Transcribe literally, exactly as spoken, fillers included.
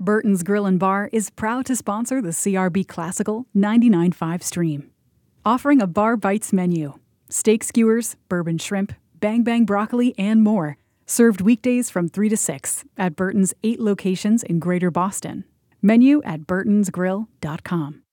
Burton's Grill and Bar is proud to sponsor the C R B Classical ninety-nine point five stream. Offering a Bar Bites menu, steak skewers, bourbon shrimp, bang bang broccoli, and more. Served weekdays from three to six at Burton's eight locations in Greater Boston. Menu at burtons grill dot com.